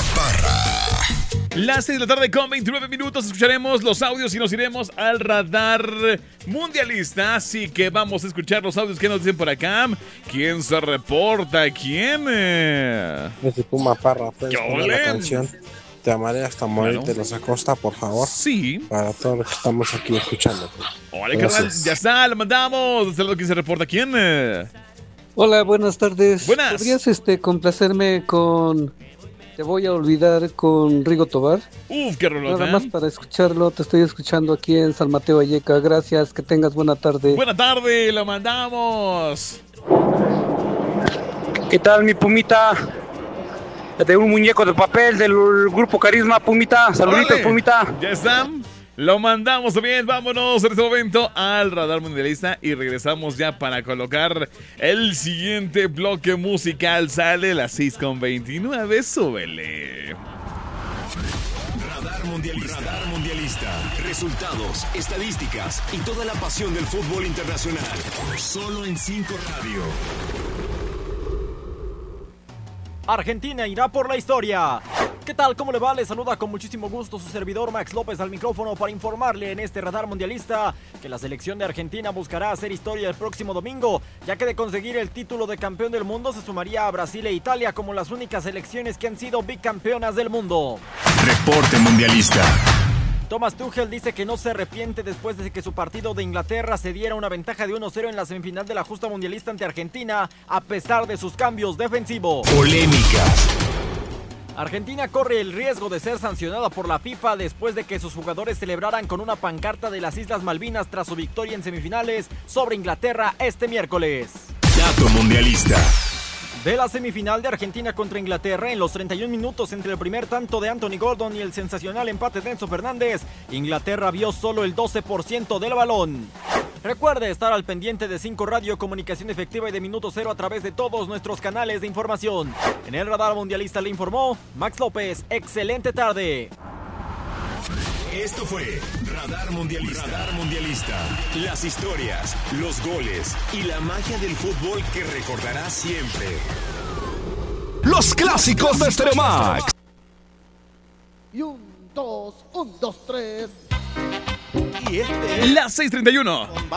Parra. Las 6 de la tarde con 29 minutos escucharemos los audios y nos iremos al radar mundialista. Así que vamos a escuchar los audios que nos dicen por acá. ¿Quién se reporta? ¿Quién? Desde Puma Parra, puedes ¡Qué poner la ole! canción Te amaré hasta morir Claro. de los Acosta, por favor. Sí. Para todos los que estamos aquí escuchando. Hola, carnal. Ya está, lo mandamos. Saludos, ¿quién se reporta? ¿Quién? Hola, buenas tardes. Buenas. ¿Podrías complacerme con Te voy a olvidar con Rigo Tobar? Uf, qué rolota. Nada más para escucharlo, te estoy escuchando aquí en San Mateo Valleca. Gracias, que tengas buena tarde. Buena tarde, lo mandamos. ¿Qué tal, mi Pumita? De un muñeco de papel del grupo Carisma, Pumita. Saluditos, Órale. Pumita. Ya están. Lo mandamos también. Vámonos en este momento al radar mundialista y regresamos ya para colocar el siguiente bloque musical. Sale las 6:29. Súbele. Radar Mundialista. Radar Mundialista. Resultados, estadísticas y toda la pasión del fútbol internacional. Solo en 5 Radio. Argentina irá por la historia. ¿Qué tal? ¿Cómo le va? Le saluda con muchísimo gusto su servidor Max López al micrófono para informarle en este radar mundialista que la selección de Argentina buscará hacer historia el próximo domingo, ya que de conseguir el título de campeón del mundo se sumaría a Brasil e Italia como las únicas selecciones que han sido bicampeonas del mundo. Reporte Mundialista. Thomas Tuchel dice que no se arrepiente después de que su partido de Inglaterra se diera una ventaja de 1-0 en la semifinal de la justa mundialista ante Argentina, a pesar de sus cambios defensivos. Polémicas. Argentina corre el riesgo de ser sancionada por la FIFA después de que sus jugadores celebraran con una pancarta de las Islas Malvinas tras su victoria en semifinales sobre Inglaterra este miércoles. Dato Mundialista. De la semifinal de Argentina contra Inglaterra, en los 31 minutos entre el primer tanto de Anthony Gordon y el sensacional empate de Enzo Fernández, Inglaterra vio solo el 12% del balón. Recuerde estar al pendiente de 5 Radio, comunicación efectiva y de Minuto Cero a través de todos nuestros canales de información. En el radar mundialista le informó Max López. Excelente tarde. Esto fue Radar Mundialista. Radar Mundialista. Las historias, los goles y la magia del fútbol que recordarás siempre. Los clásicos de Stereo Max. Y 1, 2, 1, 2, 3. Las 6:31.